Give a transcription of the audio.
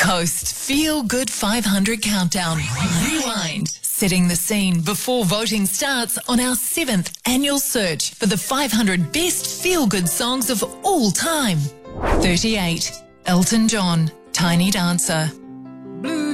Host Feel Good 500 Countdown. Rewind. Setting the scene before voting starts on our 7th annual search for the 500 best feel-good songs of all time. 38. Elton John, Tiny Dancer.